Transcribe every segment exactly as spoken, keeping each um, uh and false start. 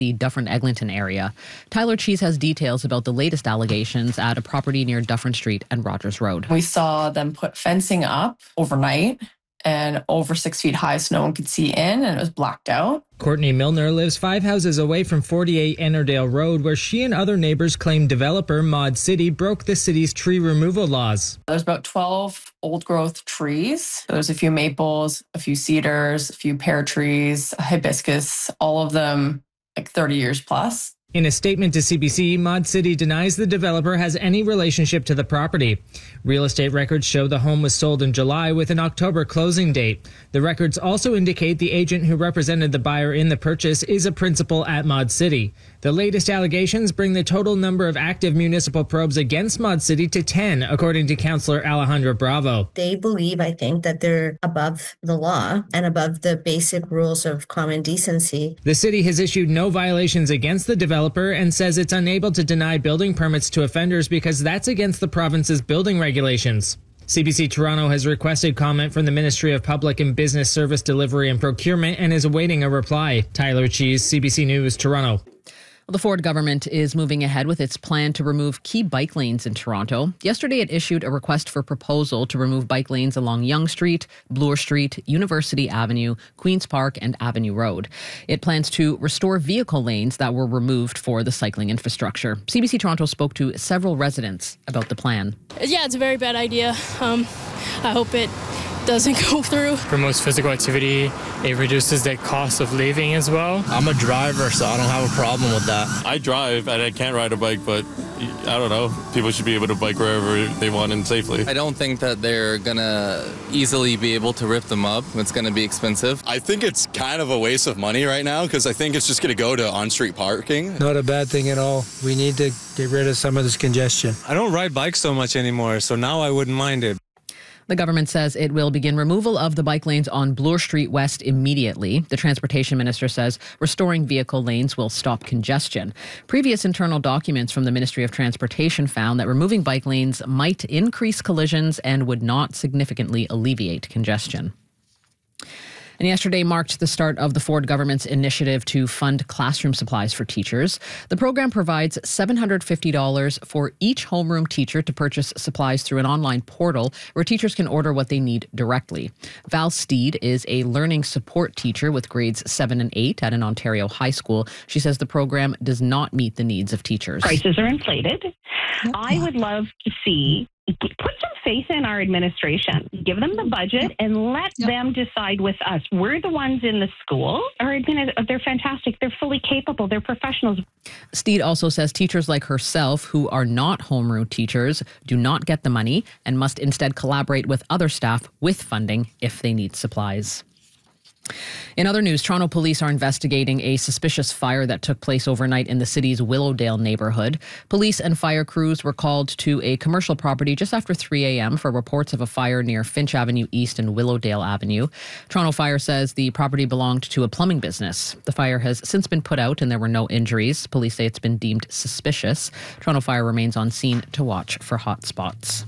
the Dufferin-Eglinton area. Tyler Cheese has details about the latest allegations at a property near Dufferin Street and Rogers Road. We saw them put fencing up overnight and over six feet high so no one could see in, and it was blacked out. Courtney Milner lives five houses away from forty-eight Ennerdale Road, where she and other neighbors claim developer Mod City broke the city's tree removal laws. There's about twelve old-growth trees. There's a few maples, a few cedars, a few pear trees, a hibiscus, all of them like thirty years plus. In a statement to C B C, Mod City denies the developer has any relationship to the property. Real estate records show the home was sold in July with an October closing date. The records also indicate the agent who represented the buyer in the purchase is a principal at Mod City. The latest allegations bring the total number of active municipal probes against Mod City to ten, according to Councillor Alejandra Bravo. They believe, I think, that they're above the law and above the basic rules of common decency. The city has issued no violations against the developer and says it's unable to deny building permits to offenders because that's against the province's building regulations. C B C Toronto has requested comment from the Ministry of Public and Business Service Delivery and Procurement and is awaiting a reply. Tyler Cheese, C B C News, Toronto. The Ford government is moving ahead with its plan to remove key bike lanes in Toronto. Yesterday, it issued a request for proposal to remove bike lanes along Yonge Street, Bloor Street, University Avenue, Queen's Park, and Avenue Road. It plans to restore vehicle lanes that were removed for the cycling infrastructure. C B C Toronto spoke to several residents about the plan. Yeah, it's a very bad idea. Um, I hope it doesn't go through. Promotes physical activity. It reduces the cost of living as well. I'm a driver, so I don't have a problem with that. I drive and I can't ride a bike, but I don't know. People should be able to bike wherever they want and safely. I don't think that they're gonna easily be able to rip them up. It's gonna be expensive. I think it's kind of a waste of money right now because I think it's just gonna go to on-street parking. Not a bad thing at all. We need to get rid of some of this congestion. I don't ride bikes so much anymore, so now I wouldn't mind it. The government says it will begin removal of the bike lanes on Bloor Street West immediately. The transportation minister says restoring vehicle lanes will stop congestion. Previous internal documents from the Ministry of Transportation found that removing bike lanes might increase collisions and would not significantly alleviate congestion. And yesterday marked the start of the Ford government's initiative to fund classroom supplies for teachers. The program provides seven hundred fifty dollars for each homeroom teacher to purchase supplies through an online portal where teachers can order what they need directly. Val Steed is a learning support teacher with grades seven and eight at an Ontario high school. She says the program does not meet the needs of teachers. Prices are inflated. I would love to see put some faith in our administration. Give them the budget and let yep. them decide with us. We're the ones in the school. Our admin, they're fantastic. They're fully capable. They're professionals. Steed also says teachers like herself who are not homeroom teachers do not get the money and must instead collaborate with other staff with funding if they need supplies. In other news, Toronto police are investigating a suspicious fire that took place overnight in the city's Willowdale neighborhood. Police and fire crews were called to a commercial property just after three a.m. for reports of a fire near Finch Avenue East and Willowdale Avenue. Toronto Fire says the property belonged to a plumbing business. The fire has since been put out and there were no injuries. Police say it's been deemed suspicious. Toronto Fire remains on scene to watch for hot spots.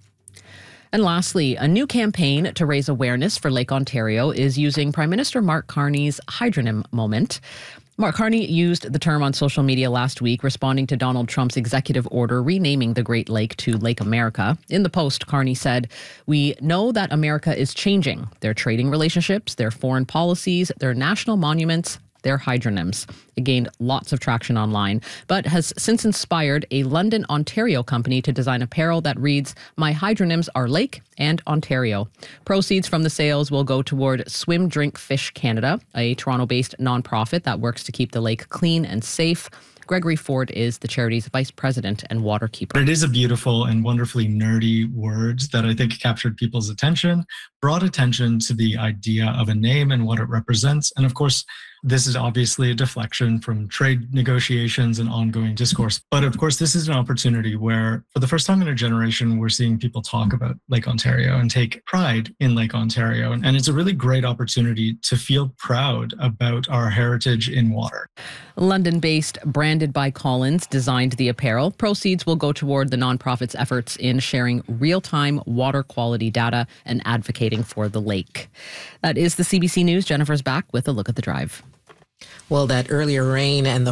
And lastly, a new campaign to raise awareness for Lake Ontario is using Prime Minister Mark Carney's hydronym moment. Mark Carney used the term on social media last week, responding to Donald Trump's executive order renaming the Great Lake to Lake America. In the post, Carney said, "We know that America is changing. Their trading relationships, their foreign policies, their national monuments, their hydronyms." It gained lots of traction online, but has since inspired a London, Ontario company to design apparel that reads, "My hydronyms are Lake and Ontario." Proceeds from the sales will go toward Swim Drink Fish Canada, a Toronto-based nonprofit that works to keep the lake clean and safe. Gregory Ford is the charity's vice president and waterkeeper. It is a beautiful and wonderfully nerdy word that I think captured people's attention, brought attention to the idea of a name and what it represents. And of course, this is obviously a deflection from trade negotiations and ongoing discourse. But of course, this is an opportunity where, for the first time in a generation, we're seeing people talk about Lake Ontario and take pride in Lake Ontario. And it's a really great opportunity to feel proud about our heritage in water. London-based Branded by Collins designed the apparel. Proceeds will go toward the nonprofit's efforts in sharing real-time water quality data and advocating for the lake. That is the C B C News. Jennifer's back with a look at the drive. Well, that earlier rain and the